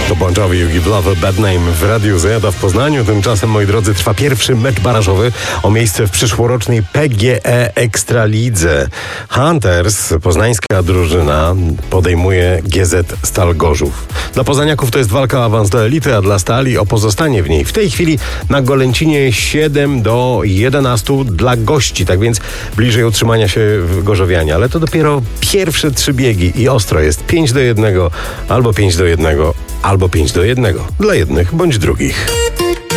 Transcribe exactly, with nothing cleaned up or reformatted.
To Bon Jovi, You Give Love a Bad Name w Radiu Z w Poznaniu. Tymczasem, moi drodzy, trwa pierwszy mecz barażowy o miejsce w przyszłorocznej P G E Ekstralidze. Hunters, poznańska drużyna, podejmuje G Z Stal Gorzów. Dla poznaniaków to jest walka o awans do elity, a dla Stali o pozostanie w niej. W tej chwili na Golęcinie siedem do jedenastu dla gości, tak więc bliżej utrzymania się w Gorzowianie. Ale to dopiero pierwsze trzy biegi i ostro jest pięć do jednego, albo pięć do jednego, albo pięć do jednego. Dla jednych bądź drugich.